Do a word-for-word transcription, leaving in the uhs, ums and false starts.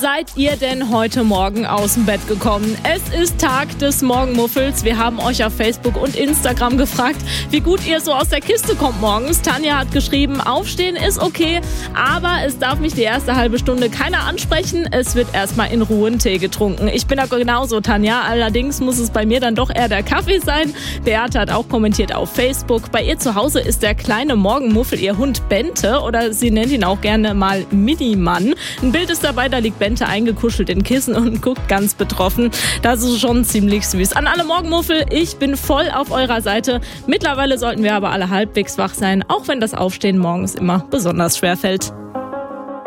seid ihr denn heute Morgen aus dem Bett gekommen? Es ist Tag des Morgenmuffels. Wir haben euch auf Facebook und Instagram gefragt, wie gut ihr so aus der Kiste kommt morgens. Tanja hat geschrieben, aufstehen ist okay, aber es darf mich die erste halbe Stunde keiner ansprechen. Es wird erstmal in Ruhe ein Tee getrunken. Ich bin da genauso, Tanja. Allerdings muss es bei mir dann doch eher der Kaffee sein. Beate hat auch kommentiert auf Facebook. Bei ihr zu Hause ist der kleine Morgenmuffel ihr Hund Bente oder sie nennt ihn auch gerne mal Minimann. Ein Bild ist dabei, da liegt Bente eingekuschelt in Kissen und guckt ganz betroffen. Das ist schon ziemlich süß. An alle Morgenmuffel, ich bin voll auf eurer Seite. Mittlerweile sollten wir aber alle halbwegs wach sein, auch wenn das Aufstehen morgens immer besonders schwer fällt.